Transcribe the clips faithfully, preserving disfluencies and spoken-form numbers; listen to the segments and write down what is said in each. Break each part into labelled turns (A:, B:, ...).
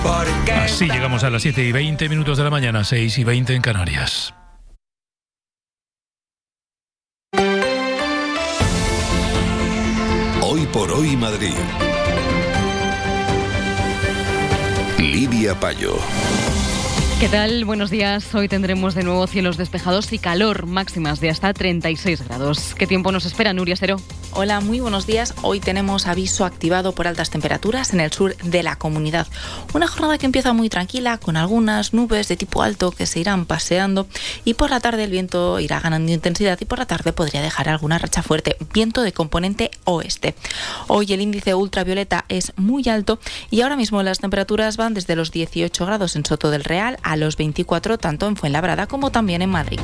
A: Así llegamos a las siete y veinte minutos de la mañana, seis y veinte en Canarias.
B: Hoy por hoy Madrid. Lidia Payo.
C: ¿Qué tal? Buenos días. Hoy tendremos de nuevo cielos despejados y calor, máximas de hasta treinta y seis grados. ¿Qué tiempo nos espera, Nuria Sero?
D: Hola, muy buenos días. Hoy tenemos aviso activado por altas temperaturas en el sur de la comunidad. Una jornada que empieza muy tranquila, con algunas nubes de tipo alto que se irán paseando, y por la tarde el viento irá ganando intensidad y por la tarde podría dejar alguna racha fuerte, viento de componente oeste. Hoy el índice ultravioleta es muy alto y ahora mismo las temperaturas van desde los dieciocho grados en Soto del Real a los veinticuatro tanto en Fuenlabrada como también en Madrid.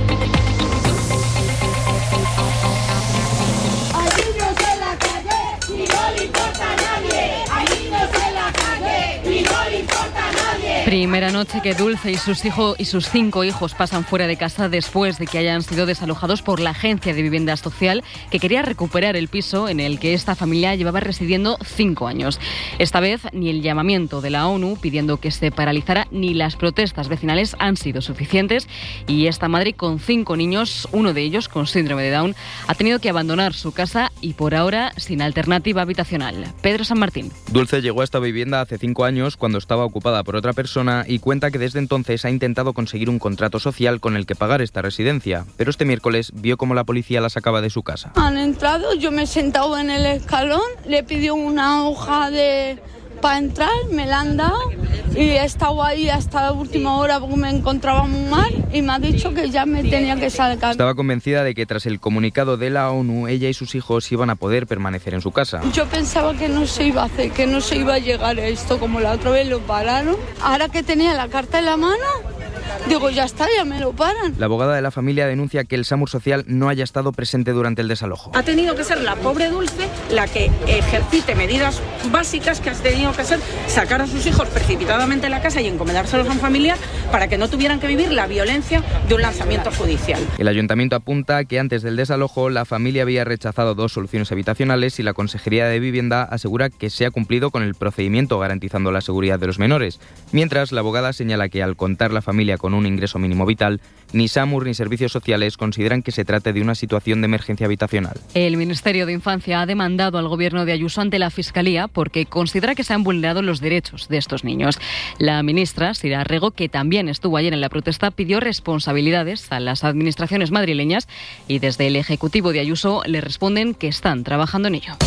C: Primera noche que Dulce y sus hijos y sus cinco hijos pasan fuera de casa después de que hayan sido desalojados por la Agencia de Vivienda Social, que quería recuperar el piso en el que esta familia llevaba residiendo cinco años. Esta vez ni el llamamiento de la ONU pidiendo que se paralizara ni las protestas vecinales han sido suficientes, y esta madre con cinco niños, uno de ellos con síndrome de Down, ha tenido que abandonar su casa y por ahora sin alternativa habitacional. Pedro San Martín.
E: Dulce llegó a esta vivienda hace cinco años cuando estaba ocupada por otra persona y cuenta que desde entonces ha intentado conseguir un contrato social con el que pagar esta residencia, pero este miércoles vio cómo la policía la sacaba de su casa.
F: Han entrado, yo me he sentado en el escalón, le pidió una hoja de para entrar, me la han dado y he estado ahí hasta la última hora porque me encontraba muy mal y me ha dicho que ya me tenía que sacar.
E: Estaba convencida de que tras el comunicado de la ONU, ella y sus hijos iban a poder permanecer en su casa.
F: Yo pensaba que no se iba a hacer, que no se iba a llegar a esto, como la otra vez lo pararon. Ahora que tenía la carta en la mano, digo, ya está, ya me lo paran.
E: La abogada de la familia denuncia que el SAMUR social no haya estado presente durante el desalojo.
G: Ha tenido que ser la pobre Dulce la que ejercite medidas básicas, que ha tenido que ser sacar a sus hijos precipitadamente de la casa y encomendárselos a un familiar para que no tuvieran que vivir la violencia de un lanzamiento judicial.
E: El ayuntamiento apunta que antes del desalojo la familia había rechazado dos soluciones habitacionales y la Consejería de Vivienda asegura que se ha cumplido con el procedimiento garantizando la seguridad de los menores. Mientras, la abogada señala que al contar la familia con un ingreso mínimo vital, ni SAMUR ni servicios sociales consideran que se trate de una situación de emergencia habitacional.
C: El Ministerio de Infancia ha demandado al gobierno de Ayuso ante la Fiscalía porque considera que se han vulnerado los derechos de estos niños. La ministra, Sira Rego, que también estuvo ayer en la protesta, pidió responsabilidades a las administraciones madrileñas y desde el Ejecutivo de Ayuso le responden que están trabajando en ello.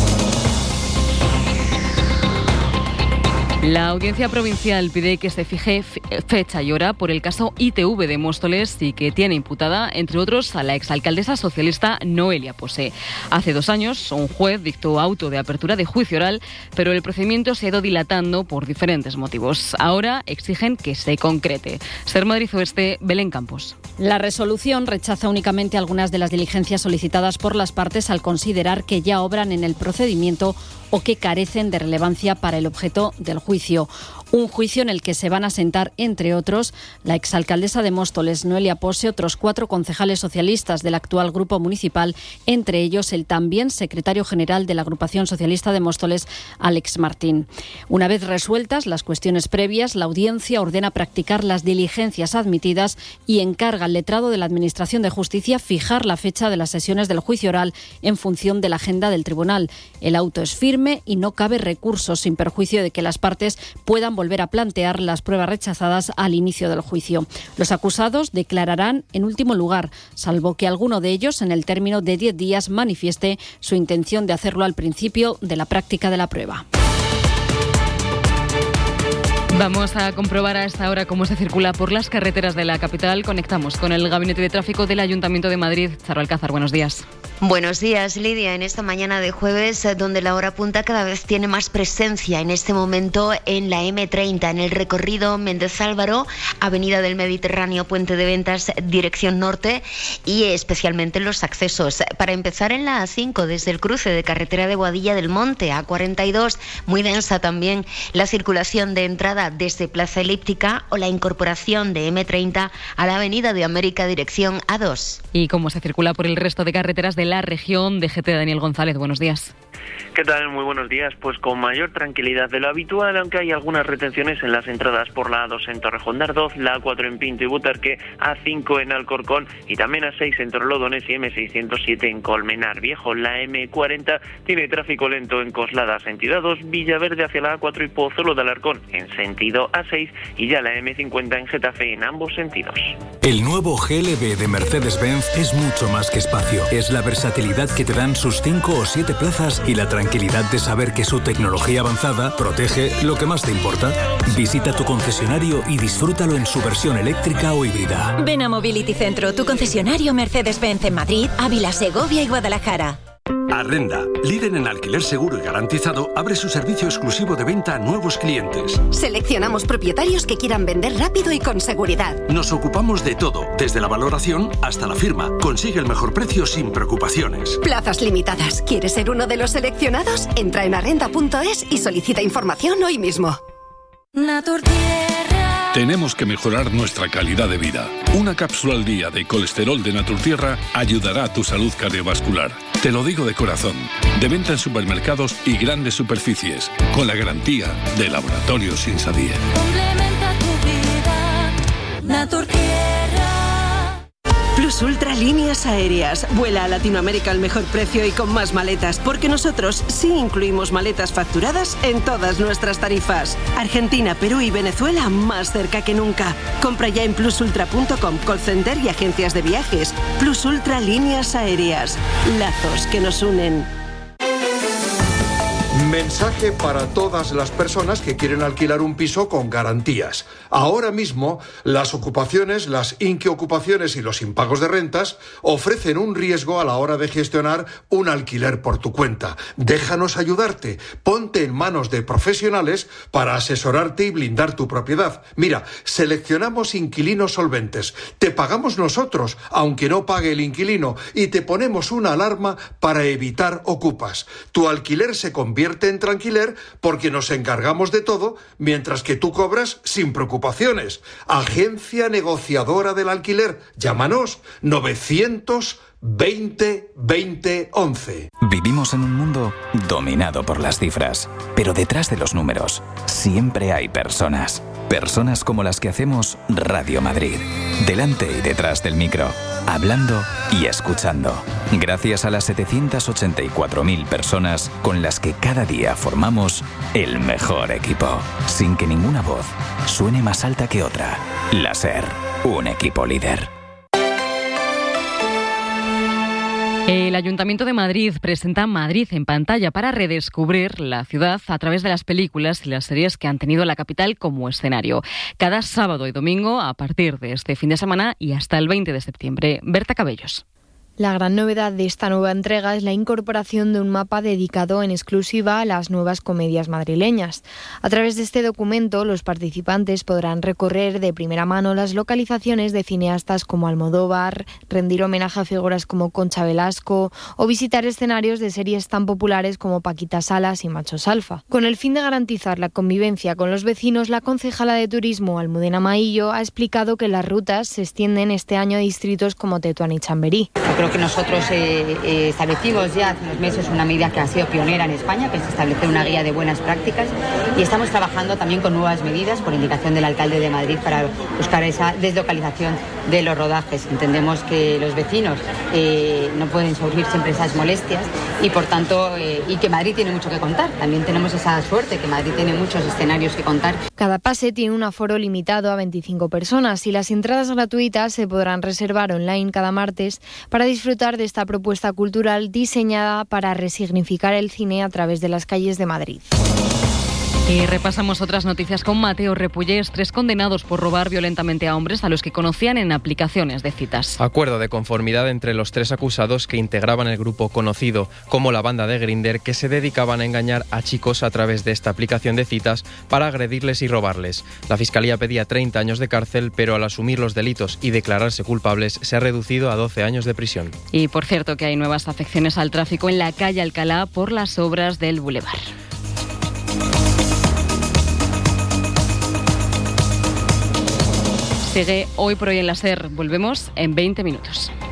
C: La Audiencia Provincial pide que se fije fecha y hora por el caso I T V de Móstoles y que tiene imputada, entre otros, a la exalcaldesa socialista Noelia Pose. Hace dos años, un juez dictó auto de apertura de juicio oral, pero el procedimiento se ha ido dilatando por diferentes motivos. Ahora exigen que se concrete. Ser Madrid Oeste, Belén Campos.
H: La resolución rechaza únicamente algunas de las diligencias solicitadas por las partes al considerar que ya obran en el procedimiento o que carecen de relevancia para el objeto del juicio. Un juicio en el que se van a sentar, entre otros, la exalcaldesa de Móstoles, Noelia Pose, otros cuatro concejales socialistas del actual grupo municipal, entre ellos el también secretario general de la agrupación socialista de Móstoles, Àlex Martín. Una vez resueltas las cuestiones previas, la audiencia ordena practicar las diligencias admitidas y encarga al letrado de la Administración de Justicia fijar la fecha de las sesiones del juicio oral en función de la agenda del tribunal. El auto es firme y no cabe recurso, sin perjuicio de que las partes puedan volver a plantear las pruebas rechazadas al inicio del juicio. Los acusados declararán en último lugar, salvo que alguno de ellos, en el término de diez días, manifieste su intención de hacerlo al principio de la práctica de la prueba.
C: Vamos a comprobar a esta hora cómo se circula por las carreteras de la capital. Conectamos con el Gabinete de Tráfico del Ayuntamiento de Madrid. Charo Alcázar, buenos días.
I: Buenos días, Lidia. En esta mañana de jueves, donde la hora punta cada vez tiene más presencia en este momento en la eme treinta, en el recorrido Méndez Álvaro, Avenida del Mediterráneo, Puente de Ventas, dirección norte, y especialmente en los accesos. Para empezar, en la A cinco, desde el cruce de carretera de Boadilla del Monte, A cuarenta y dos, muy densa también la circulación de entrada desde Plaza Elíptica, o la incorporación de eme treinta a la Avenida de América, dirección A dos.
C: ¿Y cómo se circula por el resto de carreteras de la región? D G T Daniel González, buenos días.
J: ¿Qué tal? Muy buenos días. Pues con mayor tranquilidad de lo habitual, aunque hay algunas retenciones en las entradas por la A dos en Torrejón de Ardoz, la A cuatro en Pinto y Butarque, A cinco en Alcorcón y también A seis en Torrelodones y eme seiscientos siete en Colmenar Viejo. La eme cuarenta tiene tráfico lento en Coslada, sentido A dos, Villaverde hacia la A cuatro y Pozuelo de Alarcón en sentido A seis y ya la eme cincuenta en Getafe en ambos sentidos.
K: El nuevo G L B de Mercedes-Benz es mucho más que espacio. Es la versatilidad que te dan sus cinco o siete plazas y la tranquilidad de saber que su tecnología avanzada protege lo que más te importa. Visita tu concesionario y disfrútalo en su versión eléctrica o híbrida.
L: Ven a Mobility Centro, tu concesionario Mercedes-Benz en Madrid, Ávila, Segovia y Guadalajara.
M: Arrenda, líder en alquiler seguro y garantizado, abre su servicio exclusivo de venta a nuevos clientes.
N: Seleccionamos propietarios que quieran vender rápido y con seguridad.
M: Nos ocupamos de todo, desde la valoración hasta la firma. Consigue el mejor precio sin preocupaciones.
N: Plazas limitadas. ¿Quieres ser uno de los seleccionados? Entra en arrenda punto es y solicita información hoy mismo.
O: Naturtierra. Tenemos que mejorar nuestra calidad de vida. Una cápsula al día de colesterol de Naturtierra ayudará a tu salud cardiovascular. Te lo digo de corazón. De venta en supermercados y grandes superficies, con la garantía de Laboratorios Insadie.
L: Complementa tu vida. Naturtierra.
P: Plus Ultra Líneas Aéreas. Vuela a Latinoamérica al mejor precio y con más maletas, porque nosotros sí incluimos maletas facturadas en todas nuestras tarifas. Argentina, Perú y Venezuela más cerca que nunca. Compra ya en plus ultra punto com, call center y agencias de viajes. Plus Ultra Líneas Aéreas. Lazos que nos unen.
Q: Mensaje para todas las personas que quieren alquilar un piso con garantías. Ahora mismo, las ocupaciones, las inquiocupaciones y los impagos de rentas ofrecen un riesgo a la hora de gestionar un alquiler por tu cuenta. Déjanos ayudarte. Ponte en manos de profesionales para asesorarte y blindar tu propiedad. Mira, seleccionamos inquilinos solventes. Te pagamos nosotros, aunque no pague el inquilino, y te ponemos una alarma para evitar ocupas. Tu alquiler se convierte en tranquiler porque nos encargamos de todo mientras que tú cobras sin preocupaciones. Agencia negociadora del alquiler. Llámanos novecientos veinte veinte once.
R: Vivimos en un mundo dominado por las cifras, pero detrás de los números siempre hay personas. Personas como las que hacemos Radio Madrid. Delante y detrás del micro, hablando y escuchando. Gracias a las setecientas ochenta y cuatro mil personas con las que cada día formamos el mejor equipo. Sin que ninguna voz suene más alta que otra. La SER, un equipo líder.
C: El Ayuntamiento de Madrid presenta Madrid en pantalla para redescubrir la ciudad a través de las películas y las series que han tenido la capital como escenario. Cada sábado y domingo a partir de este fin de semana y hasta el veinte de septiembre. Berta Cabellos.
S: La gran novedad de esta nueva entrega es la incorporación de un mapa dedicado en exclusiva a las nuevas comedias madrileñas. A través de este documento, los participantes podrán recorrer de primera mano las localizaciones de cineastas como Almodóvar, rendir homenaje a figuras como Concha Velasco o visitar escenarios de series tan populares como Paquita Salas y Machos Alfa. Con el fin de garantizar la convivencia con los vecinos, la concejala de Turismo, Almudena Maillo, ha explicado que las rutas se extienden este año a distritos como Tetuán y Chamberí.
T: Creo que nosotros eh, eh, establecimos ya hace unos meses una medida que ha sido pionera en España, que es establecer una guía de buenas prácticas, y estamos trabajando también con nuevas medidas por indicación del alcalde de Madrid para buscar esa deslocalización de los rodajes. Entendemos que los vecinos eh, no pueden sufrir siempre esas molestias y por tanto eh, y que Madrid tiene mucho que contar. También tenemos esa suerte que Madrid tiene muchos escenarios que contar.
S: Cada pase tiene un aforo limitado a veinticinco personas y las entradas gratuitas se podrán reservar online cada martes para disfrutar de esta propuesta cultural diseñada para resignificar el cine a través de las calles de Madrid.
C: Y repasamos otras noticias con Mateo Repullés, tres condenados por robar violentamente a hombres a los que conocían en aplicaciones de citas.
U: Acuerdo de conformidad entre los tres acusados que integraban el grupo conocido como la banda de Grindr, que se dedicaban a engañar a chicos a través de esta aplicación de citas para agredirles y robarles. La Fiscalía pedía treinta años de cárcel, pero al asumir los delitos y declararse culpables se ha reducido a doce años de prisión.
C: Y por cierto que hay nuevas afecciones al tráfico en la calle Alcalá por las obras del Boulevard. Sigue Hoy por Hoy en la SER. Volvemos en veinte minutos.